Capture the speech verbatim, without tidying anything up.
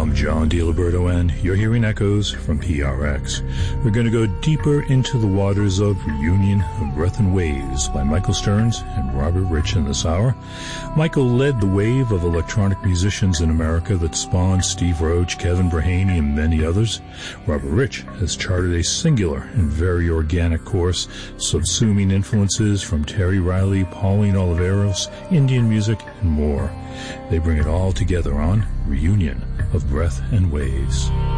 I'm John DiLiberto, and you're hearing Echoes from P R X. We're going to go deeper into the waters of Reunion of Breath and Waves by Michael Stearns and Robert Rich in this hour. Michael led the wave of electronic musicians in America that spawned Steve Roach, Kevin Brahaney, and many others. Robert Rich has charted a singular and very organic course, subsuming influences from Terry Riley, Pauline Oliveros, Indian music, and more. They bring it all together on Reunion of Breath and Waves.